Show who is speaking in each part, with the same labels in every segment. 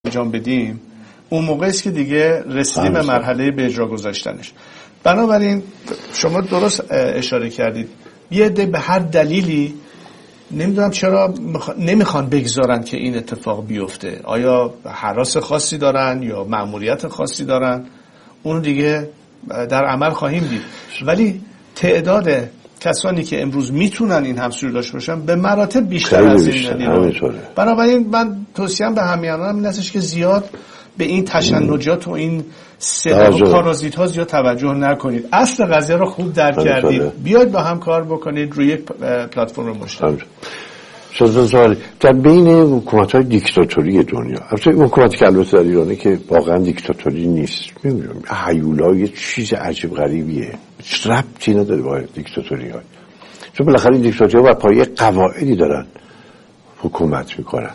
Speaker 1: انجام بدیم، اون موقع است که دیگه رسیدیم به مرحله به اجرا گذاشتنش. بنابراین شما درست اشاره کردید، یه عده به هر دلیلی نمیدونم چرا نمیخوان بگذارن که این اتفاق بیفته. آیا هراس خاصی دارن یا مأموریت خاصی دارن؟ اونو دیگه در عمل خواهیم دید. ولی تعداد کسانی که امروز میتونن این همسوری داشته باشن به مراتب بیشتر از این. بنابراین من توصیه‌ام به همیهنان این هستش که زیاد به این تشنجات و این صدا و پارازیت‌ها زیاد توجه نکنید. اصل قضیه رو خوب درک کردید، بیاید با هم کار بکنید روی یک پلتفرم مشترک.
Speaker 2: در بین حکومت‌های دیکتاتوری دنیا، البته حکومتی که البته در ایرانه که واقعا دیکتاتوری نیست، می‌دونم هیولا یه چیز عجیب غریبیه، ربطی نداره با دیکتاتوری‌ها، چون بالاخره این دیکتاتوری‌ها بر پایه قواعدی دارن حکومت میکنن.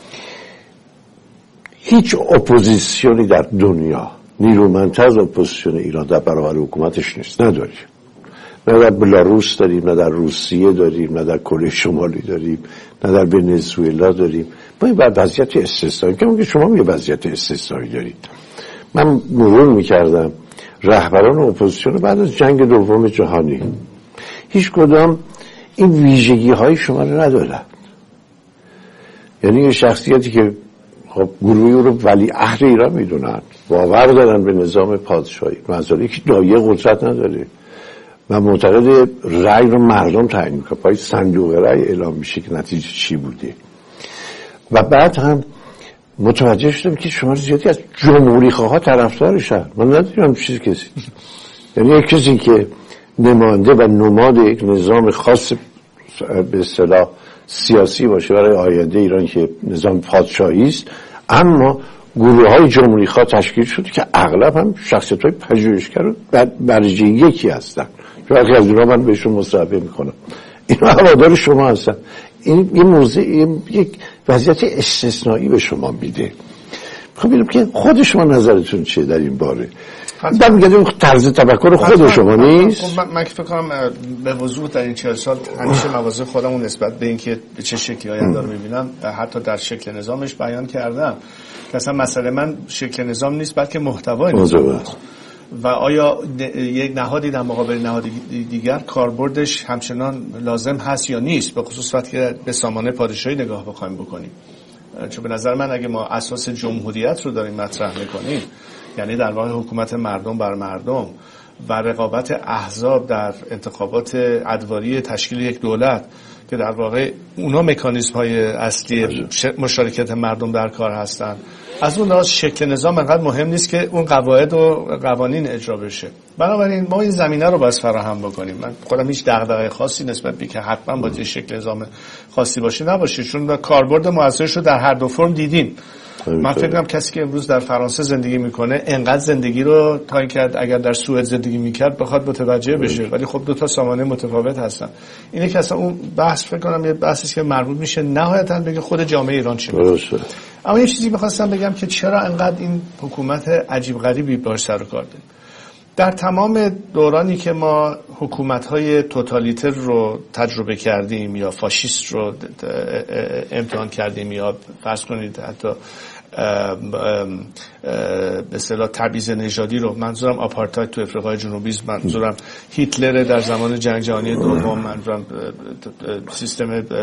Speaker 2: هیچ اپوزیسیونی در دنیا نیرومندتر از اپوزیسیون ایران در برابر حکومتش نیست، نداریم. نه در بلاروس داریم، نه در روسیه داریم، نه در کره شمالی داریم، نه در ونزوئلا داریم. ما این وضعیت استثنایی که شما یه وضعیت استثنایی دارید. من مرور میکردم رهبران اپوزیسیون بعد از جنگ دوم جهانی هیچ کدام این ویژگی های شما رو ندارن. یعنی یه شخصیتی که خب گروهی رو ولی عهد ایران میدونن، باور دارن به نظام پادشاهی، مثلا که دایه قدرت نداره و معتقد رأی رو مردم تعیین میکنه، پای صندوق رأی اعلام میشه که نتیجه چی بوده. و بعد هم متوجه شدم که شما زیادی از جمهوری خواها طرفدارشن. من ندیدم چیزی کسی، یعنی یک کسی که نماینده و نماد یک نظام خاص به اصطلاح سیاسی باشه برای آینده ایران که نظام پادشاهی است، اما گروه‌های جمهوری خواه تشکیل شده که اغلب هم شخصیت‌های پژوهشگر و درجه یکی هستن. برخی از اونها من بهشون مصاحبه میکنم، اینا هوادار شما هستن. این موضوع یک وضعیت استثنایی به شما میده. خب ببینم که خود شما نظرتون چیه در این باره؟ من میگم طرز تفکر خود شما نیست.
Speaker 1: من فکر کنم به وضوح در این 40 سال همیشه مواضع خودمون نسبت به اینکه به چه شکلی آینده رو میبینم حتی در شکل نظامش بیان کردم که اصلا مسئله من شکل نظام نیست بلکه محتوای نظام است و آیا یک نهادی در مقابل نهادی دیگر کاربردش همچنان لازم هست یا نیست، به خصوص وقتی که به سامانه پادشاهی نگاه بخوایم بکنیم. چون به نظر من اگه ما اساس جمهوریت رو داریم مطرح میکنیم، یعنی در واقع حکومت مردم بر مردم و رقابت احزاب در انتخابات ادواری تشکیل یک دولت که در واقع اونا مکانیزم های اصلی مشارکت مردم در کار هستن، از اون لحاظ شکل نظام انقدر مهم نیست که اون قواعد و قوانین اجرا بشه. بنابراین ما این زمینه رو باید فراهم بکنیم. من خودم هیچ دغدغه خاصی نسبت به که حتما باید شکل نظام خاصی باشه نباشه، چون کاربرد موثرش رو در هر دو فرم دیدیم. من فکر کنم کسی که امروز در فرانسه زندگی میکنه انقدر زندگی رو تا کرد اگر در سوئد زندگی میکرد بخواد متوجه بشه، ولی خب دو تا سامانه متفاوت هستن. اینه که اصلا اون بحث فکر کنم یه بحثی که مربوط میشه نهایتا به خود جامعه ایران چی میگه. اما یه چیزی می‌خواستم بگم که چرا انقدر این حکومت عجیب غریبی باهاش سر و کار داریم. در تمام دورانی که ما حکومت‌های توتالیتر رو تجربه کردیم یا فاشیست رو امتحان کردیم یا فرض کنید حتی به اصطلاح تبعیض نژادی رو، منظورم آپارتاید تو افریقای جنوبی است، منظورم هیتلر در زمان جنگ جهانی دوم، منظورم سیستم